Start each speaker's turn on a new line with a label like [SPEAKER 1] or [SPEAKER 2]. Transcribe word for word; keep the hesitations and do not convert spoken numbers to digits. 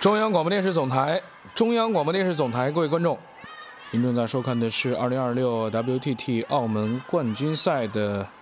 [SPEAKER 1] 中央广播电视总台，中央广播电视总台，各位观众，您正在收看的是二零二六 W T T 澳门冠军赛的